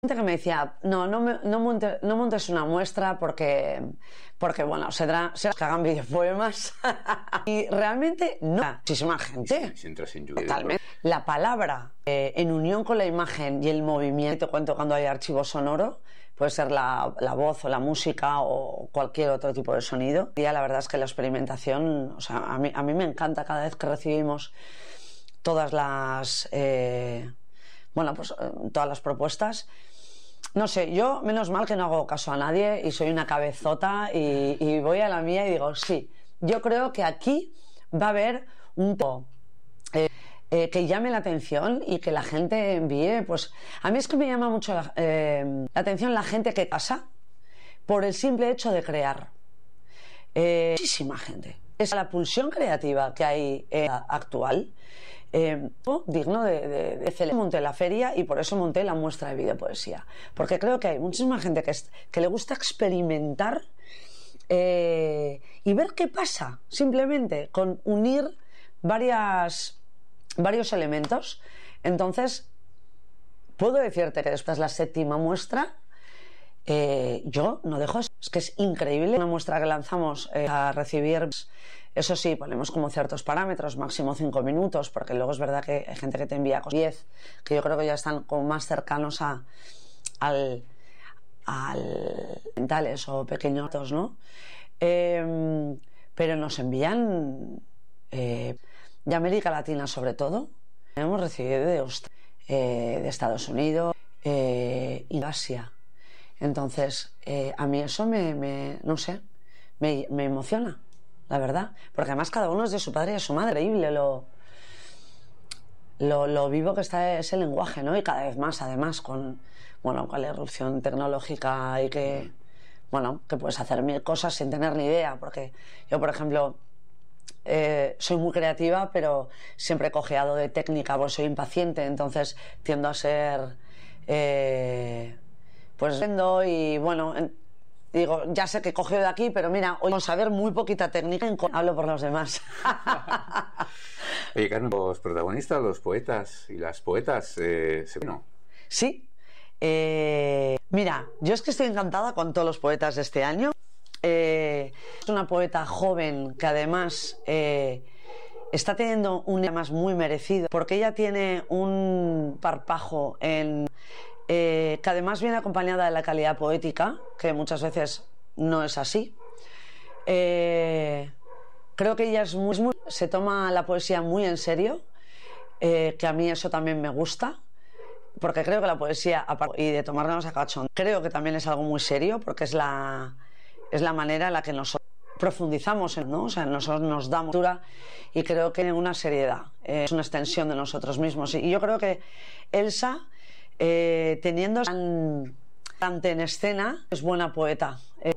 Gente que me decía, no montes una muestra porque bueno, será que hagan videopoemas. Y realmente no. Muchísima gente. Si entras en YouTube, totalmente. La palabra en unión con la imagen y el movimiento, te cuento cuando hay archivo sonoro, puede ser la voz o la música o cualquier otro tipo de sonido. Y la verdad es que la experimentación, o sea, a mí me encanta cada vez que recibimos todas las todas las propuestas. No sé, yo menos mal que no hago caso a nadie y soy una cabezota y voy a la mía y digo, sí, yo creo que aquí va a haber un que llame la atención y que la gente envíe, pues a mí es que me llama mucho la atención la gente que pasa por el simple hecho de crear. Muchísima gente. Es la pulsión creativa que hay actual. Digno de celebrar. Monté la feria y por eso monté la muestra de videopoesía, porque creo que hay muchísima gente que le gusta experimentar y ver qué pasa simplemente con unir varios elementos. Entonces puedo decirte que después de la 7ª muestra yo no dejo, es que es increíble. Una muestra que lanzamos a recibir, eso sí, ponemos como ciertos parámetros, máximo 5 minutos, porque luego es verdad que hay gente que te envía 10, que yo creo que ya están como más cercanos al mentales o pequeños, ¿no? Pero nos envían de América Latina sobre todo. Hemos recibido de Estados Unidos y de Asia. Entonces a mí eso no sé, me emociona, la verdad, porque además cada uno es de su padre y de su madre. Increíble lo vivo que está ese lenguaje, ¿no? Y cada vez más, además, con la irrupción tecnológica y que puedes hacer 1000 cosas sin tener ni idea, porque yo, por ejemplo, soy muy creativa, pero siempre he cojeado de técnica, pues soy impaciente, entonces tiendo a ser y digo, ya sé que cogeo de aquí, pero mira, hoy vamos a ver muy poquita técnica, hablo por los demás. Oye, Carmen, los protagonistas, los poetas y las poetas, ¿no? Sí. Mira, yo es que estoy encantada con todos los poetas de este año. Es una poeta joven que además está teniendo un más muy merecido, porque ella tiene un parpajo que además viene acompañada de la calidad poética, que muchas veces no es así. Creo que ella se toma la poesía muy en serio, que a mí eso también me gusta, porque creo que la poesía, y de tomarnos a cachón, creo que también es algo muy serio, porque es la manera en la que nosotros profundizamos, ¿no? O sea, nosotros nos damos altura y creo que una seriedad, es una extensión de nosotros mismos. Y yo creo que Elsa, teniendo tanto en escena, es buena poeta,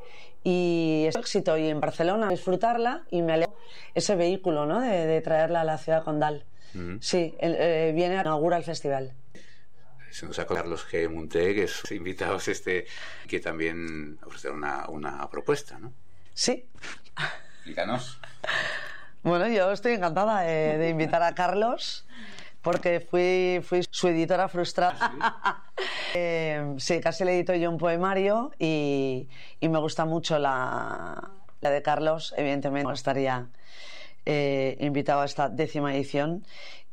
y es éxito, y en Barcelona disfrutarla, y me alegro ese vehículo, ¿no? de traerla a la ciudad condal. Sí, viene a inaugurar el festival. Se nos acaba Carlos G. Munté, que es invitados que también ofrecer una propuesta, ¿no? Sí. Díganos. Bueno, yo estoy encantada de invitar a Carlos, porque fui su editora frustrada. Sí, casi le edito yo un poemario y me gusta mucho la de Carlos. Evidentemente estaría invitado a esta 10ª edición,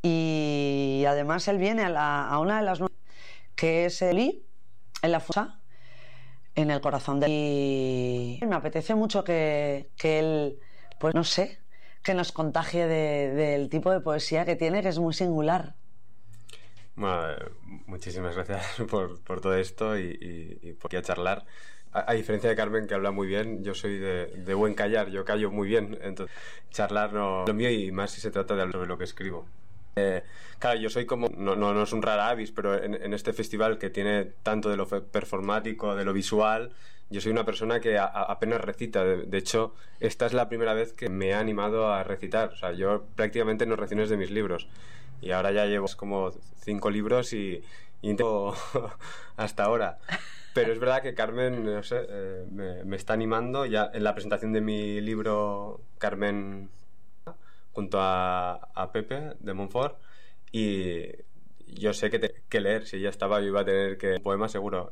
y además él viene a una de las que es en la fosa, en el corazón y me apetece mucho que él, pues no sé, que nos contagie del tipo de poesía que tiene, que es muy singular. Bueno, muchísimas gracias por todo esto y por aquí a charlar. A diferencia de Carmen, que habla muy bien, yo soy de buen callar, yo callo muy bien, entonces charlar no es lo mío, y más si se trata de hablar sobre lo que escribo. Claro, yo soy como, no es un rara avis, pero en este festival que tiene tanto de lo performático, de lo visual, yo soy una persona que apenas recita. De hecho, esta es la primera vez que me he animado a recitar. O sea, yo prácticamente no recito de mis libros, y ahora ya llevo como 5 libros y intento hasta ahora. Pero es verdad que Carmen, no sé, me está animando. Ya en la presentación de mi libro, Carmen junto a Pepe de Montfort, y yo sé que leer, si ya estaba yo iba a tener que... Poema seguro.